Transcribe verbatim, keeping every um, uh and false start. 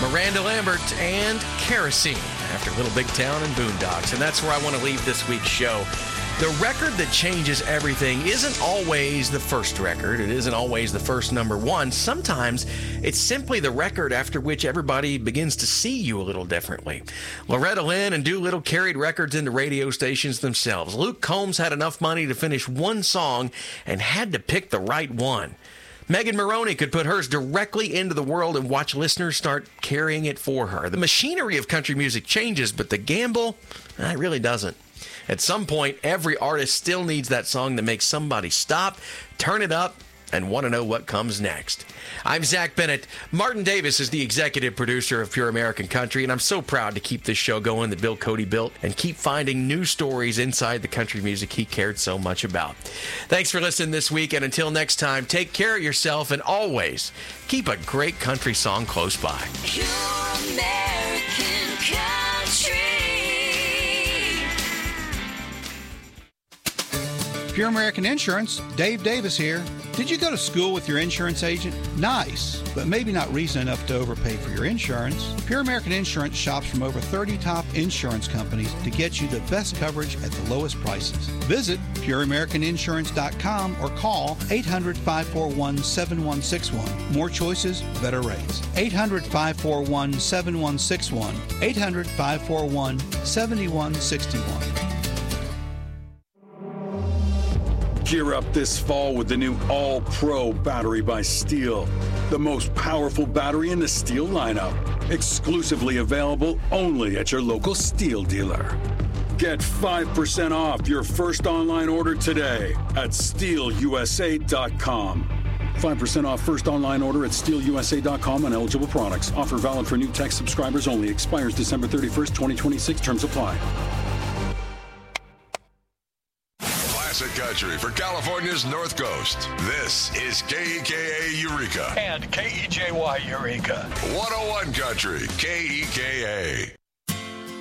Miranda Lambert and Kerosene after Little Big Town and Boondocks. And that's where I want to leave this week's show. The record that changes everything isn't always the first record. It isn't always the first number one. Sometimes it's simply the record after which everybody begins to see you a little differently. Loretta Lynn and Doolittle carried records into radio stations themselves. Luke Combs had enough money to finish one song and had to pick the right one. Megan Maroney could put hers directly into the world and watch listeners start carrying it for her. The machinery of country music changes, but the gamble, it really doesn't. At some point, every artist still needs that song that makes somebody stop, turn it up, and want to know what comes next. I'm Zach Bennett. Martin Davis is the executive producer of Pure American Country, and I'm so proud to keep this show going that Bill Cody built and keep finding new stories inside the country music he cared so much about. Thanks for listening this week, and until next time, take care of yourself and always keep a great country song close by. Pure American Country. Pure American Insurance, Dave Davis here. Did you go to school with your insurance agent? Nice, but maybe not reason enough to overpay for your insurance. Pure American Insurance shops from over thirty top insurance companies to get you the best coverage at the lowest prices. Visit pure american insurance dot com or call eight hundred, five four one, seven one six one. More choices, better rates. eight hundred, five four one, seven one six one. eight hundred, five four one, seven one six one. Gear up this fall with the new All-Pro battery by Steel. The most powerful battery in the Steel lineup. Exclusively available only at your local Steel dealer. Get five percent off your first online order today at steel u s a dot com. five percent off first online order at steel u s a dot com on eligible products. Offer valid for new tech subscribers only. Expires December thirty-first, twenty twenty-six. Terms apply. Classic country for California's North Coast. This is K E K A Eureka. And K E J Y Eureka. one oh one Country, K E K A.